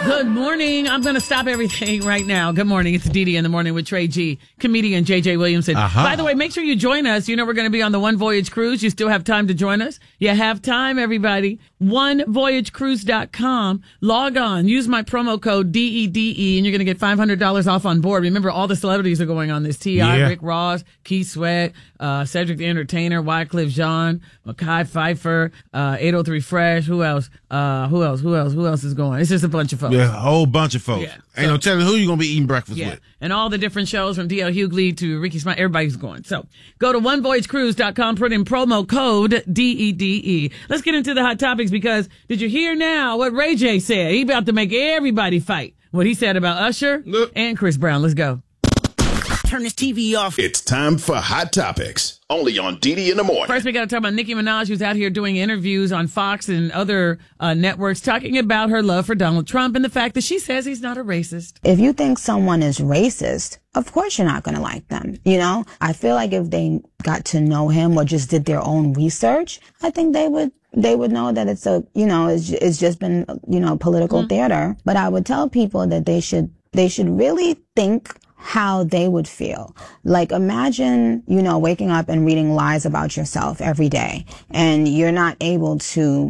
Good morning. I'm going to stop everything right now. Good morning. It's Dee Dee in the Morning with Trey G, comedian JJ Williamson. By the way, make sure you join us. You know, we're going to be on the One Voyage Cruise. You still have time to join us. You have time, everybody. OneVoyageCruise.com. Log on. Use my promo code DEDE, and you're going to get $500 off on board. Remember, all the celebrities are going on this. T.I., Rick Ross, Keith Sweat, Cedric the Entertainer, Wycliffe Jean, Mekhi Phifer, 803 Fresh. Who else? Who else is going? It's just a bunch of folks. Yeah, a whole bunch of folks. Yeah. Ain't no telling who you're going to be eating breakfast with. And all the different shows from D.L. Hughley to Ricky Smiley, everybody's going. So go to OneVoyageCruise.com, put in promo code DEDE. Let's get into the hot topics because did you hear now what Ray J said? He about to make everybody fight. What he said about Usher and Chris Brown. Let's go. Turn this TV off. It's time for Hot Topics, only on DD in the Morning. First, we got to talk about Nicki Minaj, who's out here doing interviews on Fox and other networks, talking about her love for Donald Trump and the fact that she says he's not a racist. If you think someone is racist, of course you're not going to like them. You know, I feel like if they got to know him or just did their own research, I think they would know that it's it's just been, political theater. But I would tell people that they should really think how they would feel. Like imagine, waking up and reading lies about yourself every day and you're not able to